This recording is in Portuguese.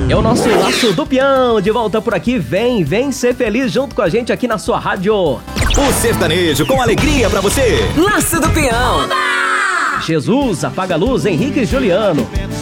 É o nosso Laço do Peão, de volta por aqui. Vem ser feliz junto com a gente aqui na sua rádio. O sertanejo com alegria pra você. Laço do Peão. Jesus, Apaga a Luz, Henrique e Juliano.